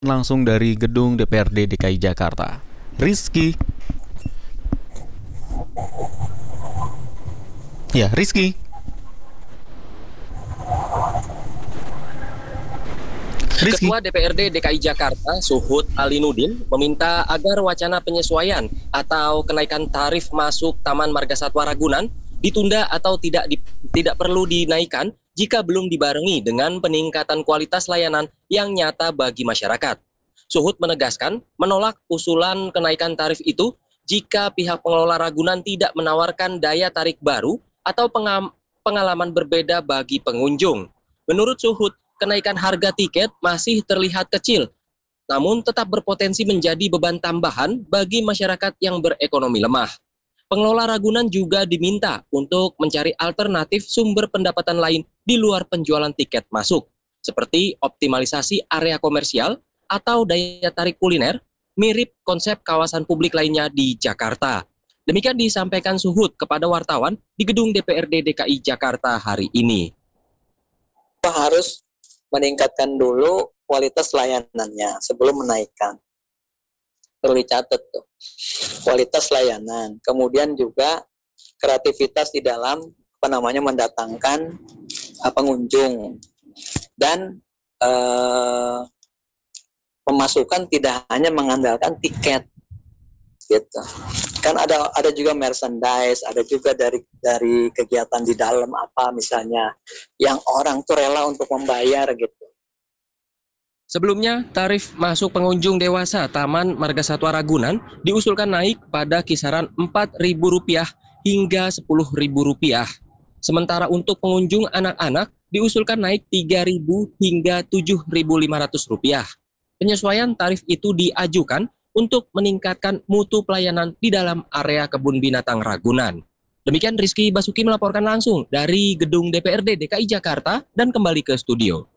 Langsung dari gedung DPRD DKI Jakarta. Rizky. Ya, Rizky. Ketua DPRD DKI Jakarta, Suhud Alinuddin, meminta agar wacana penyesuaian atau kenaikan tarif masuk Taman Marga Satwa Ragunan ditunda atau tidak perlu dinaikkan jika belum dibarengi dengan peningkatan kualitas layanan yang nyata bagi masyarakat. Suhud menegaskan menolak usulan kenaikan tarif itu jika pihak pengelola Ragunan tidak menawarkan daya tarik baru atau pengalaman berbeda bagi pengunjung. Menurut Suhud, kenaikan harga tiket masih terlihat kecil, namun tetap berpotensi menjadi beban tambahan bagi masyarakat yang berekonomi lemah. Pengelola Ragunan juga diminta untuk mencari alternatif sumber pendapatan lain di luar penjualan tiket masuk, seperti optimalisasi area komersial atau daya tarik kuliner, mirip konsep kawasan publik lainnya di Jakarta. Demikian disampaikan Suhud kepada wartawan di gedung DPRD DKI Jakarta hari ini. Harus meningkatkan dulu kualitas layanannya sebelum menaikkan. Perlu dicatat tuh, kualitas layanan. Kemudian juga kreativitas di dalam mendatangkan pengunjung dan pemasukan tidak hanya mengandalkan tiket, gitu. Kan ada juga merchandise, ada juga dari kegiatan di dalam misalnya yang orang tuh rela untuk membayar gitu. Sebelumnya, tarif masuk pengunjung dewasa Taman Marga Satwa Ragunan diusulkan naik pada kisaran Rp4.000 hingga Rp10.000. Sementara untuk pengunjung anak-anak diusulkan naik Rp3.000 hingga Rp7.500. Penyesuaian tarif itu diajukan untuk meningkatkan mutu pelayanan di dalam area kebun binatang Ragunan. Demikian Rizky Basuki melaporkan langsung dari gedung DPRD DKI Jakarta dan kembali ke studio.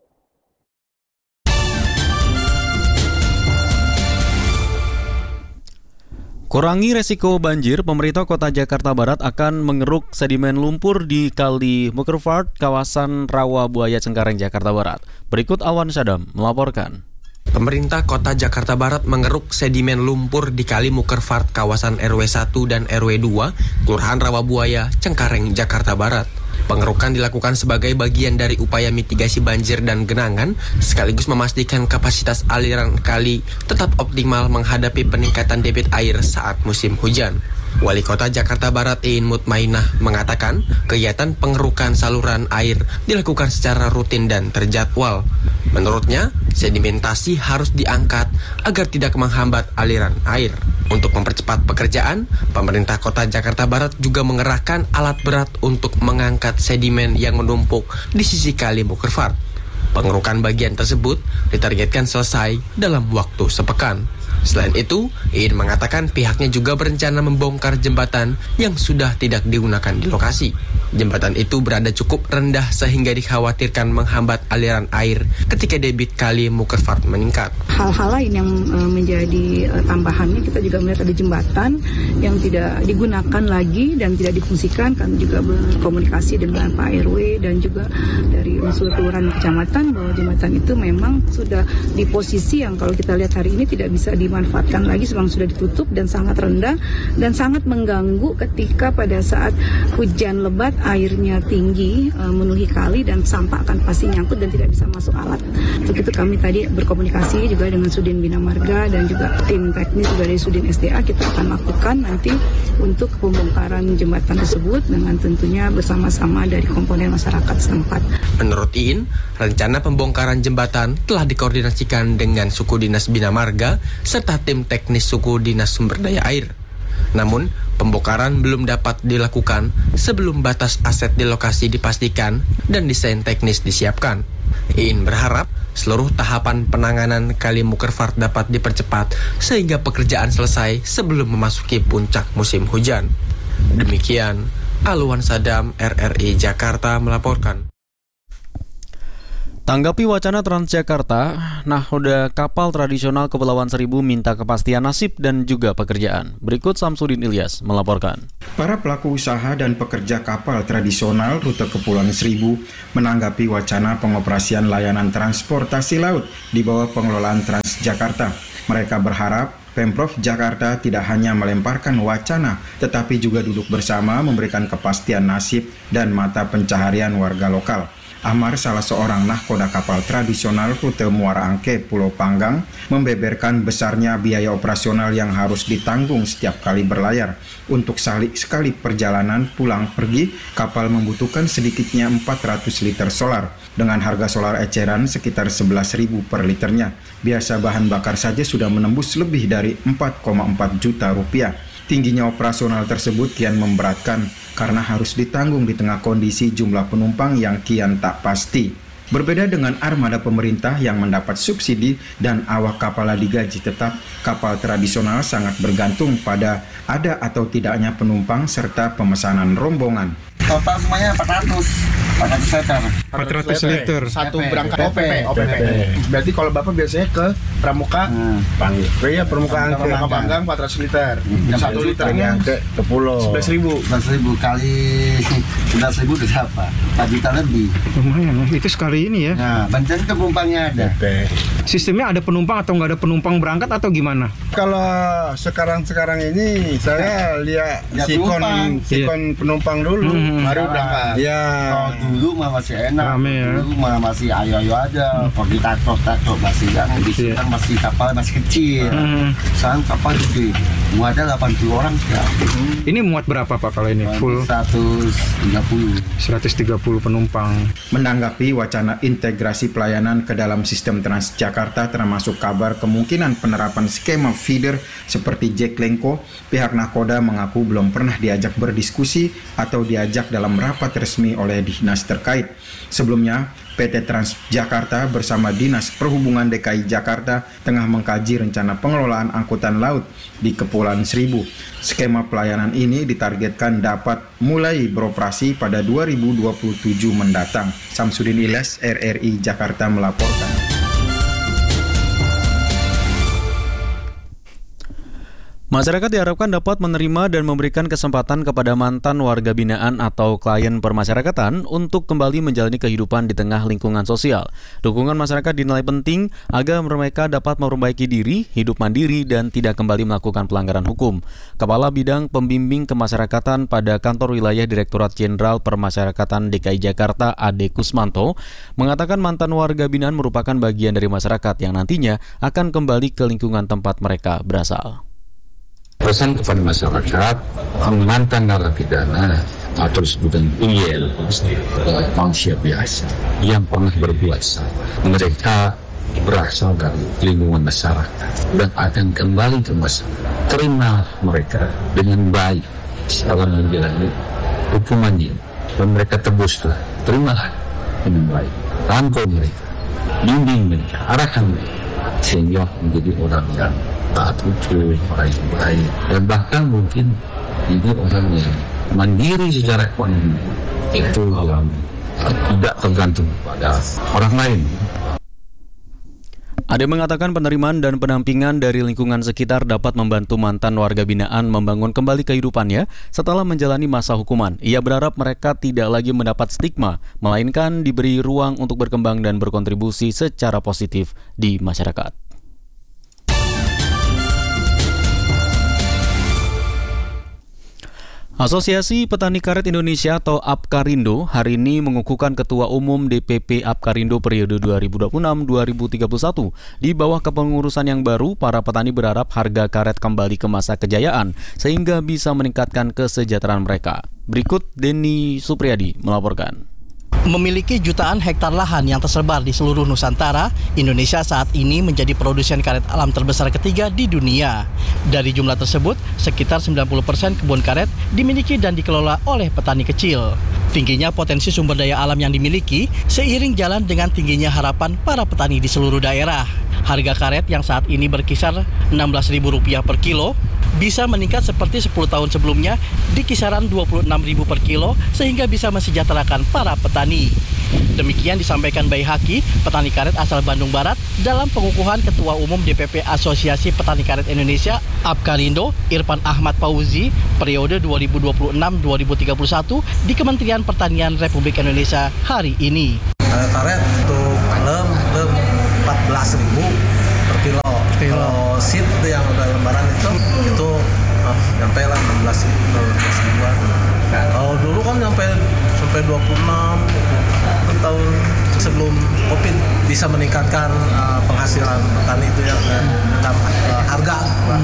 Kurangi resiko banjir, pemerintah Kota Jakarta Barat akan mengeruk sedimen lumpur di Kali Mukerfart, kawasan Rawabuaya Cengkareng, Jakarta Barat. Berikut Awan Sadam melaporkan. Pemerintah Kota Jakarta Barat mengeruk sedimen lumpur di Kali Mukerfart, kawasan RW 1 dan RW 2, Kelurahan Rawabuaya, Cengkareng, Jakarta Barat. Pengerukan dilakukan sebagai bagian dari upaya mitigasi banjir dan genangan, sekaligus memastikan kapasitas aliran kali tetap optimal menghadapi peningkatan debit air saat musim hujan. Wali Kota Jakarta Barat Iin Mutmainah mengatakan kegiatan pengerukan saluran air dilakukan secara rutin dan terjadwal. Menurutnya, sedimentasi harus diangkat agar tidak menghambat aliran air. Untuk mempercepat pekerjaan, pemerintah Kota Jakarta Barat juga mengerahkan alat berat untuk mengangkat sedimen yang menumpuk di sisi Kali Mukerfart. Pengerukan bagian tersebut ditargetkan selesai dalam waktu sepekan. Selain itu, Iin mengatakan pihaknya juga berencana membongkar jembatan yang sudah tidak digunakan di lokasi. Jembatan itu berada cukup rendah sehingga dikhawatirkan menghambat aliran air ketika debit Kali Mukerfart meningkat. Hal-hal lain yang menjadi tambahannya, kita juga melihat ada jembatan yang tidak digunakan lagi dan tidak difungsikan. Kami juga berkomunikasi dengan Pak RW dan juga dari unsur kelurahan kecamatan bahwa jembatan itu memang sudah di posisi yang kalau kita lihat hari ini tidak bisa dimanfaatkan lagi, memang sudah ditutup dan sangat rendah dan sangat mengganggu ketika pada saat hujan lebat airnya tinggi memenuhi kali dan sampah akan pasti nyangkut dan tidak bisa masuk alat. Untuk itu kami tadi berkomunikasi juga dengan Sudin Bina Marga dan juga tim teknis juga dari Sudin SDA. Kita akan lakukan nanti untuk pembongkaran jembatan tersebut dengan tentunya bersama-sama dari komponen masyarakat setempat. Menurut Iin, rencana pembongkaran jembatan telah dikoordinasikan dengan Suku Dinas Bina Marga serta tim teknis Suku Dinas Sumber Daya Air. Namun, pembongkaran belum dapat dilakukan sebelum batas aset di lokasi dipastikan dan desain teknis disiapkan. Iin berharap seluruh tahapan penanganan Kali Mukerfart dapat dipercepat sehingga pekerjaan selesai sebelum memasuki puncak musim hujan. Demikian, Alwan Sadam, RRI Jakarta melaporkan. Tanggapi wacana Transjakarta, nahoda kapal tradisional Kepulauan Seribu minta kepastian nasib dan juga pekerjaan. Berikut Samsudin Ilyas melaporkan. Para pelaku usaha dan pekerja kapal tradisional rute Kepulauan Seribu menanggapi wacana pengoperasian layanan transportasi laut di bawah pengelolaan Transjakarta. Mereka berharap Pemprov Jakarta tidak hanya melemparkan wacana, tetapi juga duduk bersama memberikan kepastian nasib dan mata pencaharian warga lokal. Amar, salah seorang nahkoda kapal tradisional rute Muara Angke, Pulau Panggang, membeberkan besarnya biaya operasional yang harus ditanggung setiap kali berlayar. Untuk sekali perjalanan pulang pergi, kapal membutuhkan sedikitnya 400 liter solar, dengan harga solar eceran sekitar 11.000 per liternya. Biasa bahan bakar saja sudah menembus lebih dari 4,4 juta rupiah. Tingginya operasional tersebut kian memberatkan karena harus ditanggung di tengah kondisi jumlah penumpang yang kian tak pasti. Berbeda dengan armada pemerintah yang mendapat subsidi dan awak kapal digaji tetap, kapal tradisional sangat bergantung pada ada atau tidaknya penumpang serta pemesanan rombongan. Total semuanya 400 liter. Satu berangkat OPP. Berarti kalau Bapak biasanya ke Pramuka Panggang. Iya, Pramuka Panggang 400 liter. 1 liternya ke Pulau 11.000 kali 11.000 udah berapa? 4 juta lebih. Lumayan, itu sekali ini ya. Nah, bantuan penumpangnya ada. Sistemnya ada penumpang atau nggak ada penumpang berangkat atau gimana? Kalau sekarang ini saya lihat sikon penumpang dulu, baru berangkat. Ya. Dulu mah masih enak. Rame, ya. Dulu mah masih ayo-ayo aja. Kalau kita tato masih yang kan masih kapal masih kecil. Sekarang kapal gede. Muatnya 80 orang sekarang. Ini muat berapa Pak kalau ini full? 130 penumpang. Menanggapi wacana integrasi pelayanan ke dalam sistem Transjakarta termasuk kabar kemungkinan penerapan skema feeder seperti Jack Lengko, pihak nahkoda mengaku belum pernah diajak berdiskusi atau diajak dalam rapat resmi oleh dinas terkait. Sebelumnya, PT Transjakarta bersama Dinas Perhubungan DKI Jakarta tengah mengkaji rencana pengelolaan angkutan laut di Kepulauan Seribu. Skema pelayanan ini ditargetkan dapat mulai beroperasi pada 2027 mendatang. Samsudin Ilyas, RRI Jakarta melaporkan. Masyarakat diharapkan dapat menerima dan memberikan kesempatan kepada mantan warga binaan atau klien permasyarakatan untuk kembali menjalani kehidupan di tengah lingkungan sosial. Dukungan masyarakat dinilai penting agar mereka dapat memperbaiki diri, hidup mandiri, dan tidak kembali melakukan pelanggaran hukum. Kepala Bidang Pembimbing Kemasyarakatan pada Kantor Wilayah Direktorat Jenderal Permasyarakatan DKI Jakarta, Ade Kusmanto, mengatakan mantan warga binaan merupakan bagian dari masyarakat yang nantinya akan kembali ke lingkungan tempat mereka berasal. Pesan kepada masyarakat, mantan narapidana atau sebutan IL, manusia biasa yang pernah berbuat salah. Mereka berasal dari lingkungan masyarakat dan akan kembali ke masyarakat. Terima mereka dengan baik setelah menjalani hukumannya dan mereka tebuslah. Terimalah dengan baik. Rangkul mereka, bimbing mereka, arahkan mereka sehingga menjadi orang yang taat hukum, baik, dan bahkan mungkin ini orang yang mandiri secara ekonomi, itu yang tidak tergantung pada orang lain. Ade mengatakan penerimaan dan pendampingan dari lingkungan sekitar dapat membantu mantan warga binaan membangun kembali kehidupannya setelah menjalani masa hukuman. Ia berharap mereka tidak lagi mendapat stigma, melainkan diberi ruang untuk berkembang dan berkontribusi secara positif di masyarakat. Asosiasi Petani Karet Indonesia atau APKARINDO hari ini mengukuhkan Ketua Umum DPP APKARINDO periode 2026-2031. Di bawah kepengurusan yang baru, para petani berharap harga karet kembali ke masa kejayaan sehingga bisa meningkatkan kesejahteraan mereka. Berikut Denny Supriyadi melaporkan. Memiliki jutaan hektar lahan yang tersebar di seluruh Nusantara, Indonesia saat ini menjadi produsen karet alam terbesar ketiga di dunia. Dari jumlah tersebut, sekitar 90% kebun karet dimiliki dan dikelola oleh petani kecil. Tingginya potensi sumber daya alam yang dimiliki seiring jalan dengan tingginya harapan para petani di seluruh daerah. Harga karet yang saat ini berkisar Rp16.000 per kilo bisa meningkat seperti 10 tahun sebelumnya di kisaran 26.000 per kilo sehingga bisa mensejahterakan para petani. Demikian disampaikan Baihaki, petani karet asal Bandung Barat, dalam pengukuhan Ketua Umum DPP Asosiasi Petani Karet Indonesia Apkarindo, Irfan Ahmad Fauzi, periode 2026-2031 di Kementerian Pertanian Republik Indonesia hari ini. Karet untuk lem 14.000 per kilo. Kalau seed yang udah lembaran itu sampai lah 16.000-an. Kalau dulu kan sampai 26 tahun sebelum Covid bisa meningkatkan penghasilan petani itu ya dan harga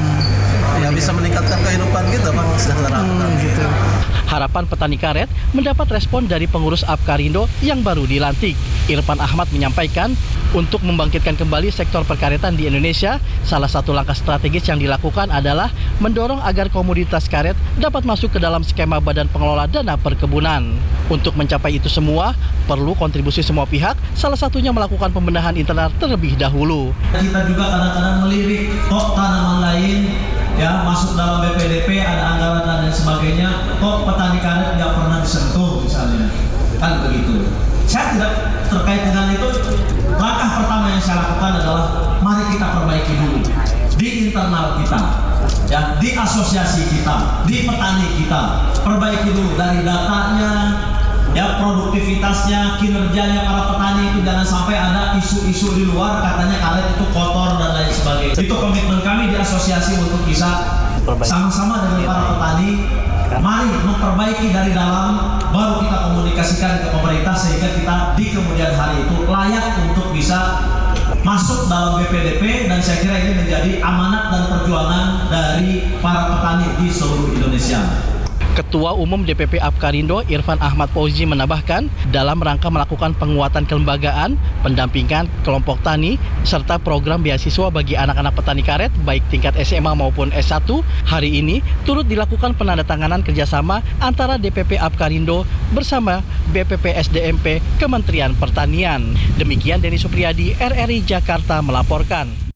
ya bisa meningkatkan kehidupan kita Bang, sejahtera gitu. Harapan petani karet mendapat respon dari pengurus Apkarindo yang baru dilantik. Irfan Ahmad menyampaikan, untuk membangkitkan kembali sektor perkaretan di Indonesia, salah satu langkah strategis yang dilakukan adalah mendorong agar komoditas karet dapat masuk ke dalam skema Badan Pengelola Dana Perkebunan. Untuk mencapai itu semua, perlu kontribusi semua pihak, salah satunya melakukan pembenahan internal terlebih dahulu. Kita juga kadang-kadang melirik kok tanaman lain ya masuk dalam BPDP, ada anggaran dan sebagainya, kok petani karet nggak pernah disentuh misalnya, kan begitu. Saya tidak terkait dengan itu. Langkah pertama yang saya lakukan adalah mari kita perbaiki dulu di internal kita, ya, di asosiasi kita, di petani kita, perbaiki dulu dari datanya, ya, produktivitasnya, kinerjanya para petani itu. Jangan sampai ada isu-isu di luar katanya karet itu kotor dan lain sebagainya. Itu komitmen kami di asosiasi untuk bisa sama-sama dengan para petani, mari memperbaiki dari dalam, baru kita komunikasikan ke pemerintah sehingga kita di kemudian hari itu layak untuk bisa masuk dalam BPDP, dan saya kira ini menjadi amanat dan perjuangan dari para petani di seluruh Indonesia. Ketua Umum DPP Apkarindo Irfan Ahmad Fauzi menambahkan, dalam rangka melakukan penguatan kelembagaan, pendampingan kelompok tani, serta program beasiswa bagi anak-anak petani karet baik tingkat SMA maupun S1, hari ini turut dilakukan penandatanganan kerjasama antara DPP Apkarindo bersama BPP SDMP Kementerian Pertanian. Demikian Denny Supriyadi, RRI Jakarta melaporkan.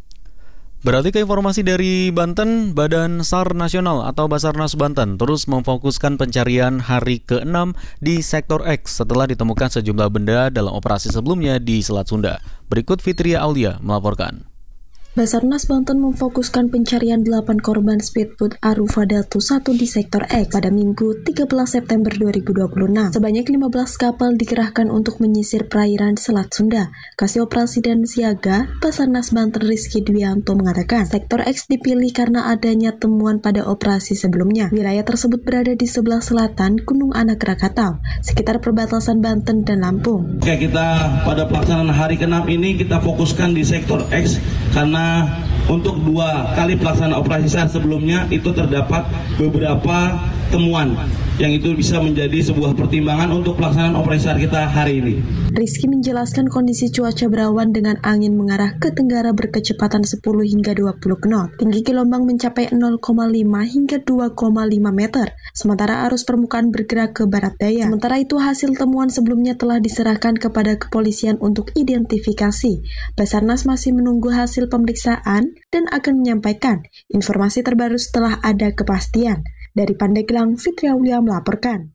Beralih ke informasi dari Banten, Badan SAR Nasional atau Basarnas Banten terus memfokuskan pencarian hari ke-6 di Sektor X setelah ditemukan sejumlah benda dalam operasi sebelumnya di Selat Sunda. Berikut Fitria Aulia melaporkan. Basarnas Banten memfokuskan pencarian 8 korban speedboat Arufa Datu 1 di Sektor X pada Minggu 13 September 2026. Sebanyak 15 kapal dikerahkan untuk menyisir perairan Selat Sunda. Kasih Operasi dan Siaga, Basarnas Banten Rizky Dwianto mengatakan, Sektor X dipilih karena adanya temuan pada operasi sebelumnya. Wilayah tersebut berada di sebelah selatan Gunung Anak Krakatau, sekitar perbatasan Banten dan Lampung. Oke, kita pada pelaksanaan hari ke-6 ini kita fokuskan di Sektor X karena untuk 2 kali pelaksanaan operasi SAR sebelumnya itu terdapat beberapa temuan yang itu bisa menjadi sebuah pertimbangan untuk pelaksanaan operasi SAR kita hari ini. Rizky menjelaskan kondisi cuaca berawan dengan angin mengarah ke tenggara berkecepatan 10 hingga 20 knot. Tinggi gelombang mencapai 0,5 hingga 2,5 meter. Sementara arus permukaan bergerak ke barat daya. Sementara itu hasil temuan sebelumnya telah diserahkan kepada kepolisian untuk identifikasi. Basarnas masih menunggu hasil pemeriksaan dan akan menyampaikan informasi terbaru setelah ada kepastian. Dari Pandeglang, Fitri Aulia melaporkan.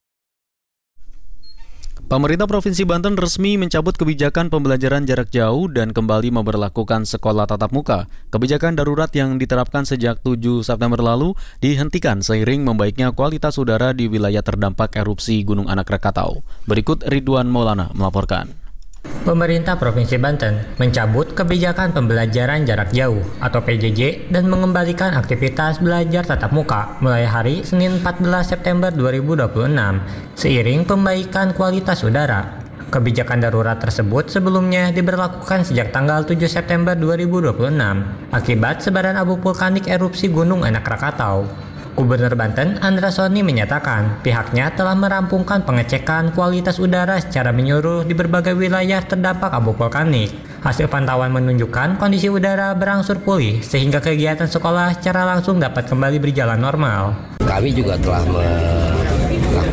Pemerintah Provinsi Banten resmi mencabut kebijakan pembelajaran jarak jauh dan kembali memberlakukan sekolah tatap muka. Kebijakan darurat yang diterapkan sejak 7 September lalu dihentikan seiring membaiknya kualitas udara di wilayah terdampak erupsi Gunung Anak Krakatau. Berikut Ridwan Maulana melaporkan. Pemerintah Provinsi Banten mencabut kebijakan pembelajaran jarak jauh atau PJJ dan mengembalikan aktivitas belajar tatap muka mulai hari Senin 14 September 2026 seiring pembaikan kualitas udara. Kebijakan darurat tersebut sebelumnya diberlakukan sejak tanggal 7 September 2026 akibat sebaran abu vulkanik erupsi Gunung Anak Krakatau. Gubernur Banten Andra Soni menyatakan pihaknya telah merampungkan pengecekan kualitas udara secara menyeluruh di berbagai wilayah terdampak abu vulkanik. Hasil pantauan menunjukkan kondisi udara berangsur pulih sehingga kegiatan sekolah secara langsung dapat kembali berjalan normal. Kami juga telah melakukan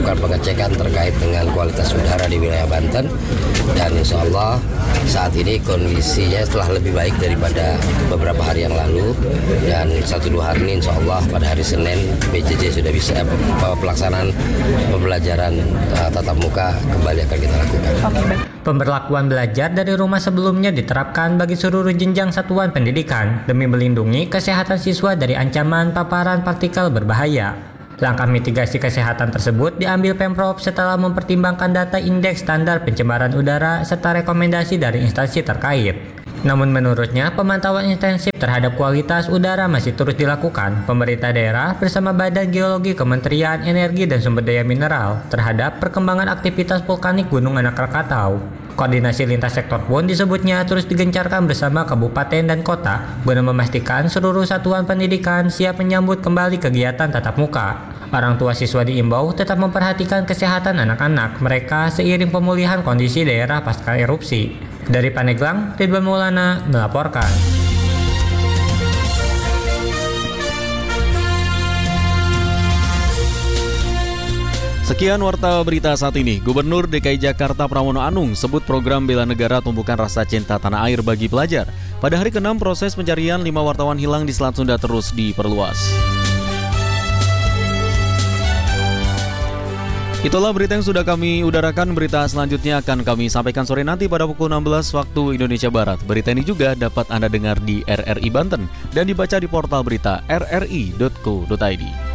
melakukan pengecekan terkait dengan kualitas udara di wilayah Banten, dan insya Allah saat ini kondisinya telah lebih baik daripada beberapa hari yang lalu, dan 1-2 hari ini insya Allah pada hari Senin PJJ sudah bisa pelaksanaan pembelajaran tatap muka kembali akan kita lakukan. Pemberlakuan belajar dari rumah sebelumnya diterapkan bagi seluruh jenjang satuan pendidikan demi melindungi kesehatan siswa dari ancaman paparan partikel berbahaya. Langkah mitigasi kesehatan tersebut diambil Pemprov setelah mempertimbangkan data indeks standar pencemaran udara serta rekomendasi dari instansi terkait. Namun menurutnya, pemantauan intensif terhadap kualitas udara masih terus dilakukan pemerintah daerah bersama Badan Geologi Kementerian Energi dan Sumber Daya Mineral terhadap perkembangan aktivitas vulkanik Gunung Anak Krakatau. Koordinasi lintas sektor pun disebutnya terus digencarkan bersama kabupaten dan kota guna memastikan seluruh satuan pendidikan siap menyambut kembali kegiatan tatap muka. Orang tua siswa diimbau tetap memperhatikan kesehatan anak-anak mereka seiring pemulihan kondisi daerah pasca erupsi. Dari Pandeglang, Ridwan Maulana melaporkan. Sekian warta berita saat ini. Gubernur DKI Jakarta Pramono Anung sebut program bela negara tumbuhkan rasa cinta tanah air bagi pelajar. Pada hari ke-6 proses pencarian 5 wartawan hilang di Selat Sunda terus diperluas. Itulah berita yang sudah kami udarakan. Berita selanjutnya akan kami sampaikan sore nanti pada pukul 16 waktu Indonesia Barat. Berita ini juga dapat Anda dengar di RRI Banten dan dibaca di portal berita rri.co.id.